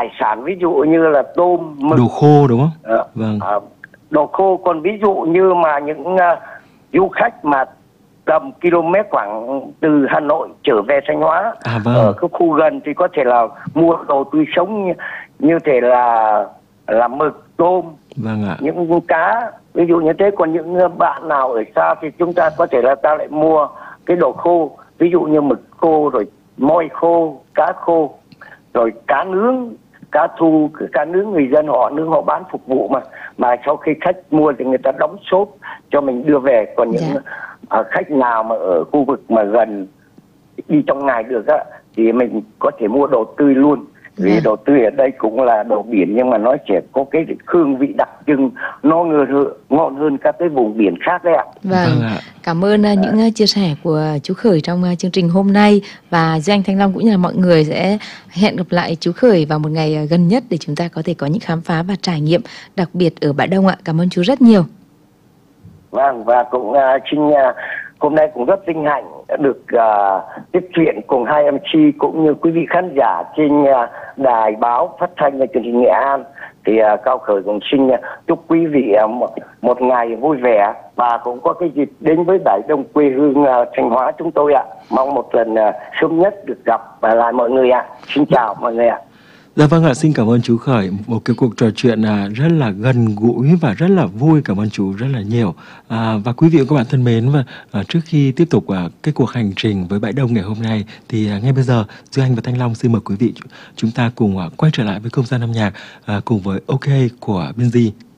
hải sản, ví dụ như là tôm, mực, đồ khô đúng không? Vâng. Đồ khô. Còn ví dụ như mà những du khách mà tầm km khoảng từ Hà Nội trở về Thanh Hóa, Vâng. ở cái khu gần thì có thể là mua đồ tươi sống như thể là mực, tôm, vâng ạ, những cá, ví dụ như thế. Còn những bạn nào ở xa thì chúng ta có thể là ta lại mua cái đồ khô, ví dụ như mực khô, rồi môi khô, cá khô, rồi cá nướng, cá thu, cá nướng người dân họ nướng họ bán phục vụ mà sau khi khách mua thì người ta đóng shop cho mình đưa về. Còn những khách nào mà ở khu vực mà gần đi trong ngày được á thì mình có thể mua đồ tươi luôn. Vì đồ tươi ở đây cũng là đồ biển nhưng mà nó sẽ có cái hương vị đặc trưng, nó ngon hơn các cái vùng biển khác đấy ạ. Vâng, cảm ơn những chia sẻ của chú Khởi trong chương trình hôm nay. Và Duy Anh, Thanh Long cũng như là mọi người sẽ hẹn gặp lại chú Khởi vào một ngày gần nhất để chúng ta có thể có những khám phá và trải nghiệm đặc biệt ở Bãi Đông ạ. Cảm ơn chú rất nhiều. Vâng, và cũng xin hôm nay cũng rất vinh hạnh được tiếp chuyện cùng hai MC cũng như quý vị khán giả trên đài báo phát thanh và truyền hình Nghệ An. Thì Cao Khởi cũng xin chúc quý vị một ngày vui vẻ và cũng có cái dịp đến với Bãi Đông quê hương Thanh Hóa chúng tôi ạ. Mong một lần sớm nhất được gặp lại mọi người ạ. Xin chào mọi người ạ. Dạ vâng ạ, xin cảm ơn chú Khởi. Một cái cuộc trò chuyện rất là gần gũi và rất là vui. Cảm ơn chú rất là nhiều. Và quý vị và các bạn thân mến, và trước khi tiếp tục cái cuộc hành trình với Bãi Đông ngày hôm nay thì ngay bây giờ Duy Anh và Thanh Long xin mời quý vị chúng ta cùng quay trở lại với không gian âm nhạc cùng với OK của Binz.